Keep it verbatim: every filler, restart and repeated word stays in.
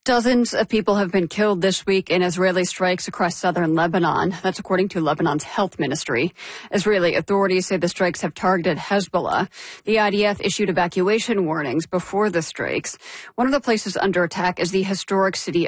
Dozens of people have been killed this week in Israeli strikes across southern Lebanon. That's according to Lebanon's health ministry. Israeli authorities say the strikes have targeted Hezbollah. The I D F issued evacuation warnings before the strikes. One of the places under attack is the historic city